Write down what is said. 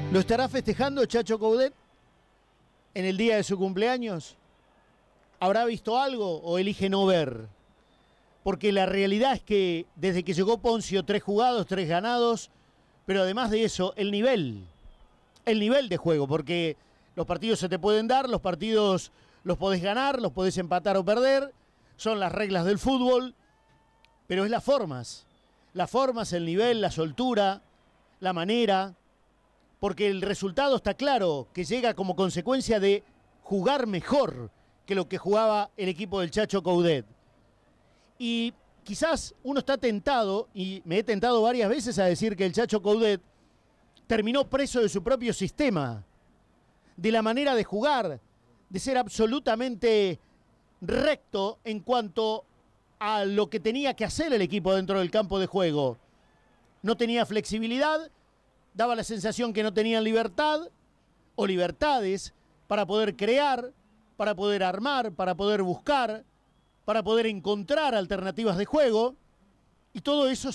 ¿Lo estará festejando Chacho Coudet en el día de su cumpleaños? ¿Habrá visto algo o elige no ver? Porque la realidad es que desde que llegó Poncio, 3 jugados, 3 ganados, pero además de eso, el nivel de juego, porque los partidos se te pueden dar, los partidos los podés ganar, los podés empatar o perder, son las reglas del fútbol, pero es las formas, el nivel, la soltura, la manera, porque el resultado está claro, que llega como consecuencia de jugar mejor que lo que jugaba el equipo del Chacho Coudet. Y quizás uno está tentado, y me he tentado varias veces a decir que el Chacho Coudet terminó preso de su propio sistema, de la manera de jugar, de ser absolutamente recto en cuanto a lo que tenía que hacer el equipo dentro del campo de juego. No tenía flexibilidad, daba la sensación que no tenían libertad o libertades para poder crear, para poder armar, para poder buscar, para poder encontrar alternativas de juego, y todo eso